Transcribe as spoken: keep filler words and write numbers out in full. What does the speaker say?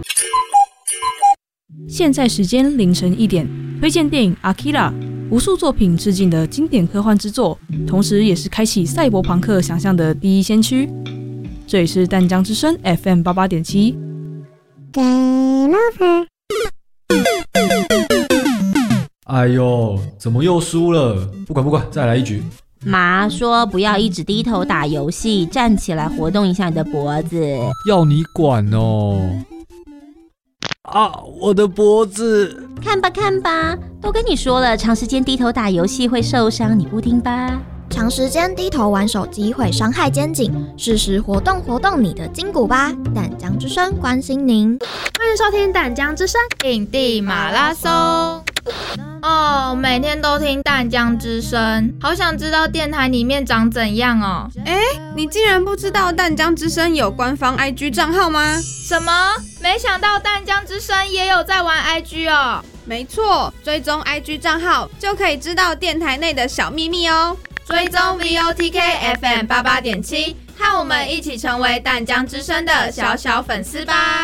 现在时间凌晨一点，推荐电影《Akira》，无数作品致敬的经典科幻之作，同时也是开启赛博朋克想象的第一先驱。这里是淡江之声 F M 八八点七。 Game over。 哎呦，怎么又输了？不管不管，再来一局。 妈说不要一直低头打游戏，站起来活动一下你的脖子。 要你管哦！啊，我的脖子！ 看吧看吧，都跟你说了，长时间低头打游戏会受伤，你不听吧？ 长时间低头玩手机会伤害肩颈，适时活动活动你的筋骨吧。淡江之声关心您， 欢迎收听淡江之声影帝马拉松。哦，每天都听淡江之声，好想知道电台里面长怎样哦。 哎，你竟然不知道淡江之声有官方 I G 账号吗？ 什么？没想到淡江之声也有在玩 I G 哦。 没错，追踪 I G 账号就可以知道电台内的小秘密哦。 追踪 V O T K F M 八八点七，和我们一起成为淡江之声的小小粉丝吧。